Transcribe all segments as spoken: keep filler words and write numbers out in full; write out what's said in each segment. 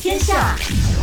天下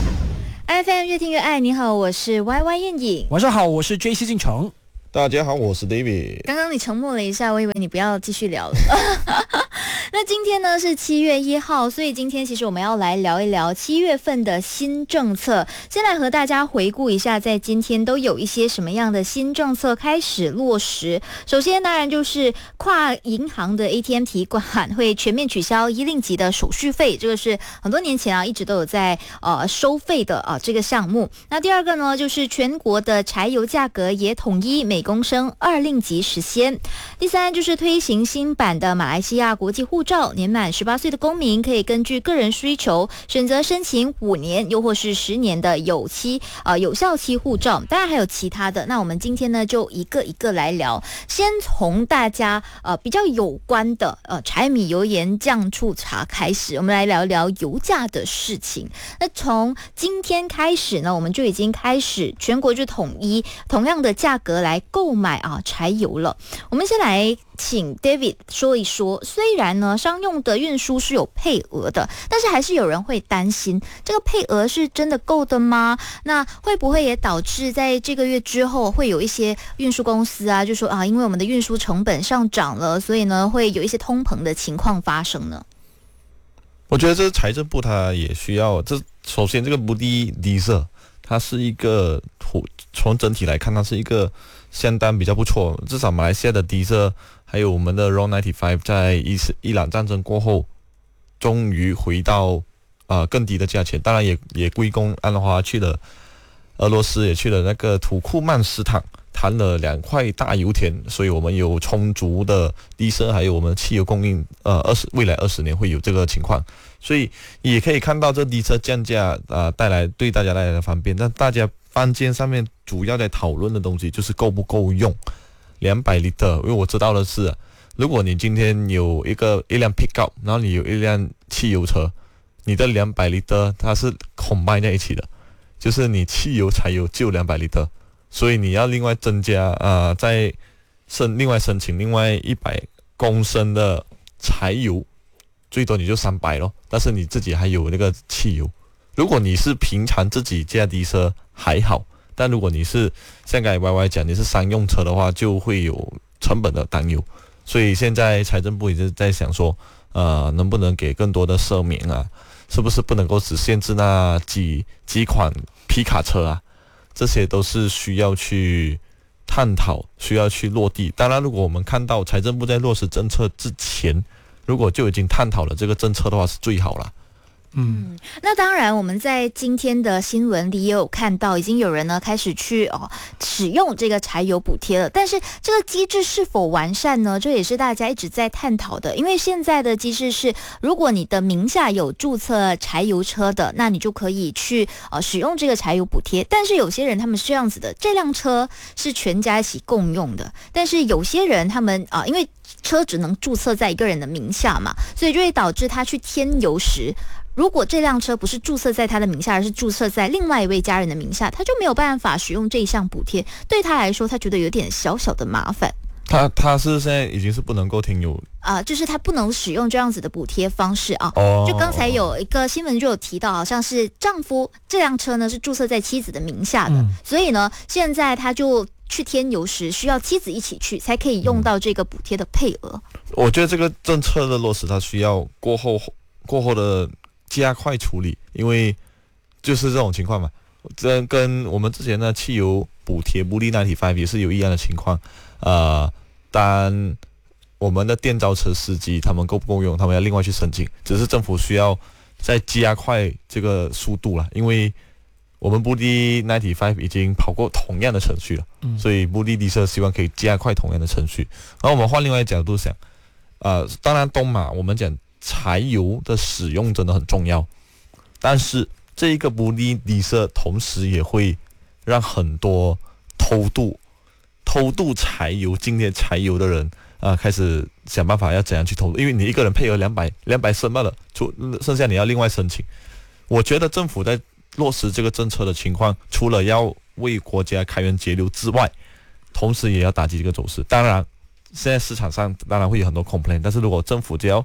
F M 越听越爱。你好，我是 Y Y 燕颖。 晚上好，我是 J C 进城。 大家好，我是 David。 刚刚你沉默了一下，我以为你不要继续聊了。那今天呢是七月一号，所以今天其实我们要来聊一聊七月份的新政策。先来和大家回顾一下，在今天都有一些什么样的新政策开始落实。首先当然就是跨银行的 A T M 提款会全面取消一令吉的手续费，这个是很多年前啊一直都有在呃收费的啊这个项目。那第二个呢就是全国的柴油价格也统一每公升二令吉实现。第三就是推行新版的马来西亚国际护照，年满十八岁的公民可以根据个人需求选择申请五年又或是十年的有期呃有效期护照，当然还有其他的。那我们今天呢就一个一个来聊，先从大家呃比较有关的呃柴米油盐酱醋茶开始，我们来聊聊油价的事情。那从今天开始呢，我们就已经开始全国就统一同样的价格来购买啊柴油了。我们先来请 David 说一说，虽然呢商用的运输是有配额的，但是还是有人会担心这个配额是真的够的吗？那会不会也导致在这个月之后会有一些运输公司啊就说啊，因为我们的运输成本上涨了，所以呢会有一些通膨的情况发生呢？ 我觉得这财政部它也需要，这首先这个不低低色，它是一个从整体来看，它是一个相当比较不错，至少马来西亚的低色还有我们的 R O N 九十五在伊伊朗战争过后终于回到呃更低的价钱，当然也也归功安华去了俄罗斯，也去了那个土库曼斯坦谈了两块大油田，所以我们有充足的低色，还有我们汽油供应，呃，二十未来二十年会有这个情况，所以也可以看到这低色降价啊、呃、带来对大家带来的方便。但大家坊间上面主要在讨论的东西就是够不够用，两百 litre， 因为我知道的是，如果你今天有一个一辆 pickup， 然后你有一辆汽油车，你的两百 litre 它是 combine 在一起的，就是你汽油柴油就两百 litre。所以你要另外增加啊、呃，再申另外申请另外一百公升的柴油，最多你就三百咯。但是你自己还有那个汽油。如果你是平常自己驾的车还好，但如果你是像刚才 Y Y 讲你是商用车的话，就会有成本的担忧。所以现在财政部也是在想说，呃，能不能给更多的赦免啊？是不是不能够只限制那几几款皮卡车啊？这些都是需要去探讨，需要去落地。当然，如果我们看到财政部在落实政策之前，如果就已经探讨了这个政策的话，是最好了。 嗯，那当然，我们在今天的新闻里也有看到，已经有人呢开始去哦使用这个柴油补贴了。但是这个机制是否完善呢？这也是大家一直在探讨的。因为现在的机制是，如果你的名下有注册柴油车的，那你就可以去呃使用这个柴油补贴。但是有些人他们是这样子的，这辆车是全家一起共用的，但是有些人他们啊、呃，因为车只能注册在一个人的名下嘛，所以就会导致他去添油时，如果这辆车不是注册在他的名下，而是注册在另外一位家人的名下，他就没有办法使用这一项补贴。对他来说，他觉得有点小小的麻烦。 他他是现在已经是不能够停油啊、呃，就是他不能使用这样子的补贴方式啊。 哦， 就刚才有一个新闻就有提到，好像是丈夫这辆车呢是注册在妻子的名下的，嗯、所以呢，现在他就去添油时需要妻子一起去，才可以用到这个补贴的配额。 我觉得这个政策的落实，它需要过后过后的加快处理，因为就是这种情况嘛。这跟我们之前的汽油补贴不利九十五也是有一样的情况。呃，当我们的电召车司机他们够不够用，他们要另外去申请，只是政府需要再加快这个速度了，因为我们不利九十五已经跑过同样的程序了，嗯、所以不利的社希望可以加快同样的程序。然后我们换另外一个角度想，呃，当然东马我们讲柴油的使用真的很重要，但是这一个不利的社同时也会让很多偷渡偷渡柴油、今天柴油的人啊、呃，开始想办法要怎样去偷渡，因为你一个人配额两百两百升罢了，除剩下你要另外申请。我觉得政府在落实这个政策的情况，除了要为国家开源节流之外，同时也要打击这个走势。当然，现在市场上当然会有很多 complaint， 但是如果政府只要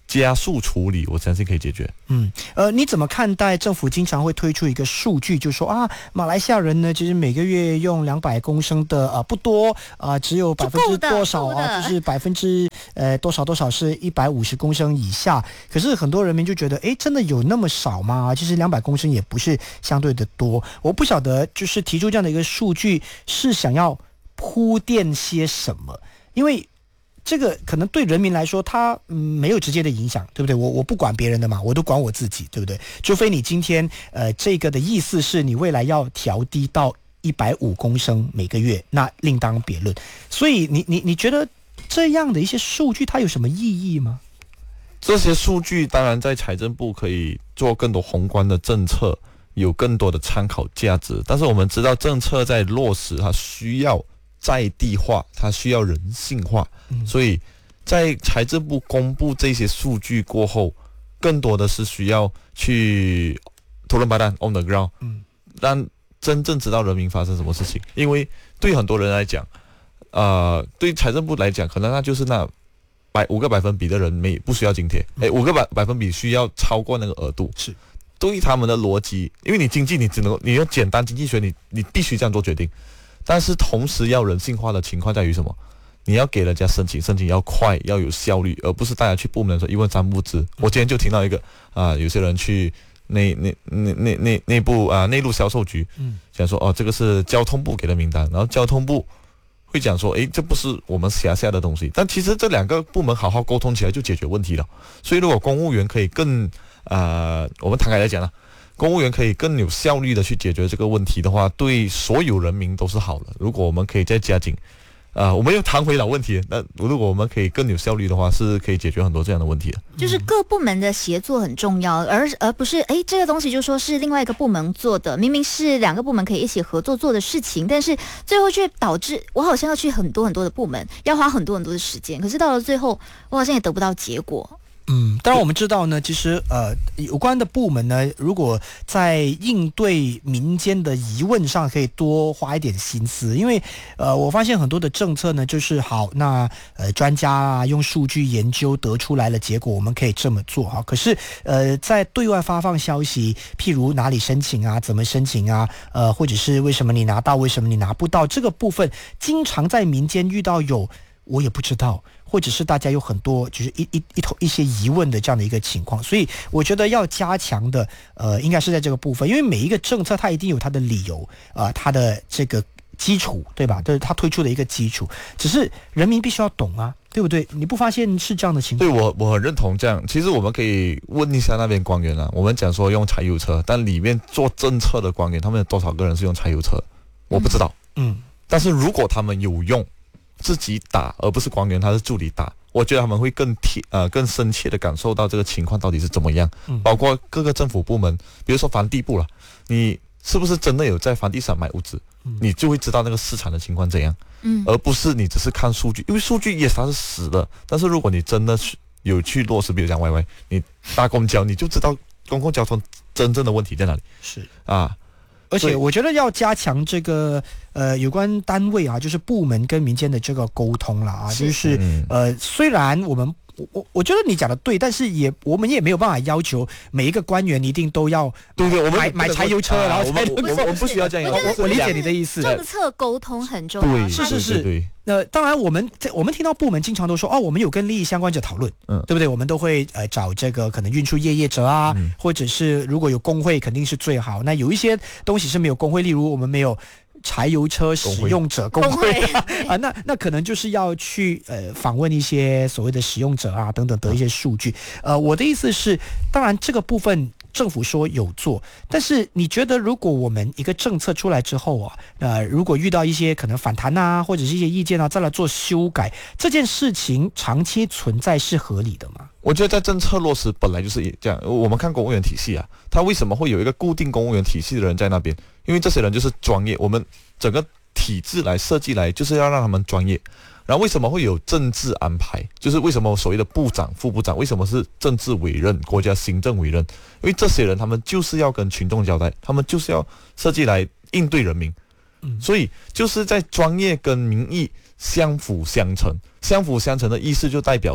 加速处理，我相信可以解决。 嗯，呃，你怎么看待政府经常会推出一个数据，就说啊，马来西亚人呢，其实每个月用两百公升的啊、呃、不多啊、呃，只有百分之多少啊，就是百分之呃多少多少是一百五十公升以下。可是很多人民就觉得，哎，真的有那么少吗？其实两百公升也不是相对的多。我不晓得，就是提出这样的一个数据是想要铺垫些什么，因为这个可能对人民来说，它、嗯、没有直接的影响，对不对？我我不管别人的嘛，我都管我自己，对不对？除非你今天呃这个的意思是你未来要调低到一百五公升每个月，那另当别论。所以你你你觉得这样的一些数据它有什么意义吗？ 这些数据当然在财政部可以做更多宏观的政策，有更多的参考价值，但是我们知道政策在落实，它需要在地化，它需要人性化，嗯、所以在财政部公布这些数据过后，更多的是需要去讨论白蛋 on the ground，嗯、让真正知道人民发生什么事情。因为对很多人来讲，呃，对财政部来讲，可能那就是那百五个百分比的人没不需要津贴，哎、嗯，五个百百分比需要超过那个额度， 是对于他们的逻辑，因为你经济你只能你要简单经济学，你你必须这样做决定。但是同时要人性化的情况在于什么？你要给人家申请，申请要快，要有效率，而不是大家去部门的时候一问三不知。我今天就听到一个啊、呃，有些人去内内内内内内部啊内陆销售局，嗯，讲说哦，这个是交通部给的名单，然后交通部会讲说，诶，这不是我们辖下的东西。但其实这两个部门好好沟通起来就解决问题了。所以如果公务员可以更啊、呃，我们摊开来讲了。公务员可以更有效率的去解决这个问题的话，对所有人民都是好的。如果我们可以再加紧，啊、呃，我们又谈回老问题，那如果我们可以更有效率的话，是可以解决很多这样的问题的。 就是各部门的协作很重要，而而不是哎这个东西就说是另外一个部门做的，明明是两个部门可以一起合作做的事情，但是最后却导致我好像要去很多很多的部门，要花很多很多的时间，可是到了最后，我好像也得不到结果。 嗯，当然我们知道呢，其实呃，有关的部门呢，如果在应对民间的疑问上，可以多花一点心思，因为呃，我发现很多的政策呢，就是好，那呃，专家啊用数据研究得出来了结果，我们可以这么做哈。可是呃，在对外发放消息，譬如哪里申请啊，怎么申请啊，呃，或者是为什么你拿到，为什么你拿不到，这个部分经常在民间遇到有我也不知道。或者是大家有很多就是一一一头一些疑问的这样的一个情况，所以我觉得要加强的，呃，应该是在这个部分，因为每一个政策它一定有它的理由啊、呃，它的这个基础，对吧？就是它推出的一个基础，只是人民必须要懂啊，对不对？你不发现是这样的情况？ 对，我我很认同这样。其实我们可以问一下那边官员啊，我们讲说用柴油车，但里面做政策的官员，他们有多少个人是用柴油车？我不知道。嗯，嗯但是如果他们有用。自己打，而不是官员，他是助理打。我觉得他们会更贴呃更深切的感受到这个情况到底是怎么样。嗯、包括各个政府部门，比如说房地部了，你是不是真的有在房地产买屋子，嗯、你就会知道那个市场的情况怎样。嗯，而不是你只是看数据，因为数据也它是死的。但是如果你真的有去落实，比如讲 Y Y， 你搭公交，你就知道公共交通真正的问题在哪里。 是啊。 而且我觉得要加强这个呃有关单位啊，就是部门跟民间的这个沟通了啊，是就是呃虽然我们我我觉得你讲的对，但是也我们也没有办法要求每一个官员一定都要对对，我们买买柴油车，啊、然后才能够。 我们不需要这样。 我我理解你的意思。 政策沟通很重要。 对， 是是是。 对。 那、呃、当然，我们我们听到部门经常都说哦，我们有跟利益相关者讨论，嗯，对不对？我们都会呃找这个可能运输业业者啊，嗯、或者是如果有工会，肯定是最好。那有一些东西是没有工会，例如我们没有。柴油车使用者工会啊，那那可能就是要去呃访问一些所谓的使用者啊等等得一些数据。呃，我的意思是，当然这个部分政府说有做，但是你觉得如果我们一个政策出来之后啊，呃，如果遇到一些可能反弹啊，或者是一些意见啊，再来做修改，这件事情长期存在是合理的吗？ 我觉得在政策落实本来就是这样。我们看公务员体系啊，他为什么会有一个固定公务员体系的人在那边？因为这些人就是专业，我们整个体制来设计来就是要让他们专业。然后为什么会有政治安排？就是为什么所谓的部长、副部长为什么是政治委任、国家行政委任？因为这些人他们就是要跟群众交代，他们就是要设计来应对人民。嗯，所以就是在专业跟民意相辅相成。相辅相成的意思就代表说，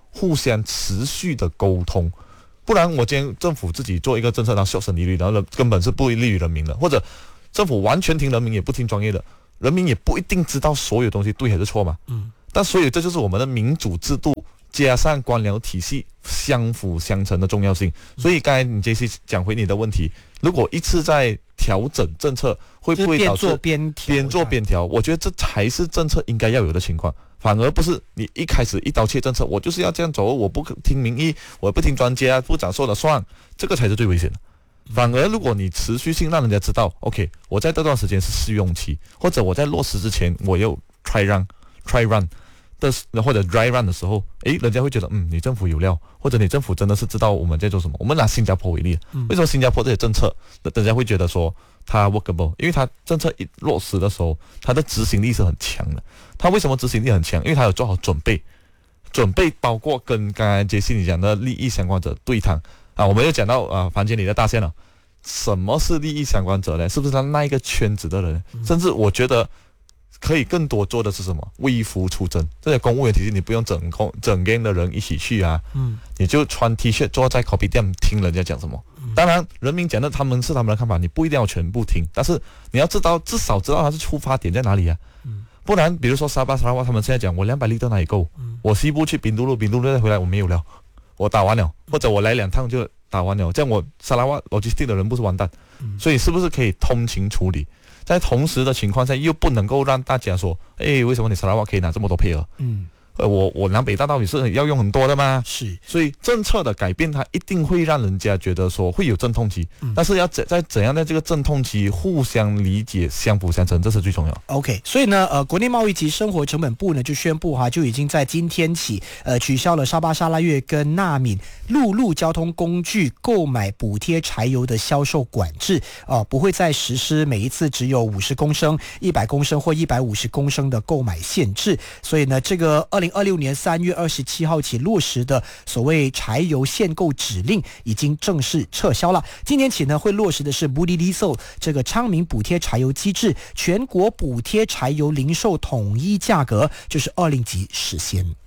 互相持续的沟通。不然我今天政府自己做一个政策，然后销声匿迹，然后根本是不利于人民的，或者政府完全听人民也不听专业的，人民也不一定知道所有东西对还是错嘛。嗯，但所以这就是我们的民主制度加上官僚体系相辅相成的重要性。所以刚才你 J C 讲回你的问题，如果一次在调整政策，会不会导致边做边做边调？我觉得这才是政策应该要有的情况。反而不是你一开始一刀切政策，我就是要这样走，我不听民意，我不听专家，部长说了算，这个才是最危险的。反而如果你持续性让人家知道 ，OK， 我在这段时间是试用期，或者我在落实之前，我有 try run try run 的或者 dry run 的时候，诶，人家会觉得，嗯，你政府有料，或者你政府真的是知道我们在做什么。我们拿新加坡为例，为什么新加坡这些政策，人家会觉得说它 workable？ 因为它政策一落实的时候，它的执行力是很强的。它为什么执行力很强？因为它有做好准备，准备包括跟刚才杰西你讲的利益相关者对谈啊，我们又讲到啊房间里的大象了。什么是利益相关者呢？是不是他那一个圈子的人？嗯、甚至我觉得可以更多做的是什么？微服出征。这些公务员体系你不用整空整 gang 的人一起去啊，嗯，你就穿 T 恤坐在 coffee 店听人家讲什么。嗯、当然，人民讲的他们是他们的看法，你不一定要全部听，但是你要知道，至少知道他是出发点在哪里啊。嗯、不然，比如说沙巴沙拉瓦，他们现在讲我两百 litre 哪里够？嗯、我西部去宾都路，宾都路再回来我没有了，我打完了，或者我来两趟就打完了，这样我沙拉瓦逻辑定的人不是完蛋？嗯、所以是不是可以通情处理？在同时的情况下，又不能够让大家说，哎，为什么你沙拉瓦可以拿这么多配额？嗯。呃，我我南北大道理是要用很多的吗？ 是， 所以政策的改变，它一定会让人家觉得说会有阵痛期，嗯、但是要怎在怎样在这个阵痛期互相理解、相辅相成，这是最重要。 OK， 所以呢，呃，国内贸易及生活成本部呢就宣布哈，就已经在今天起，呃，取消了沙巴沙拉越跟纳敏陆路交通工具购买补贴柴油的销售管制，哦、呃，不会再实施每一次只有五十公升、一百公升或一百五十公升的购买限制。所以呢，这个二零二六年三月二十七号起落实的所谓柴油限购指令已经正式撤销了。今年起呢，会落实的是 Budi Diesel 这个昌明补贴柴油机制，全国补贴柴油零售统一价格就是二令吉实现。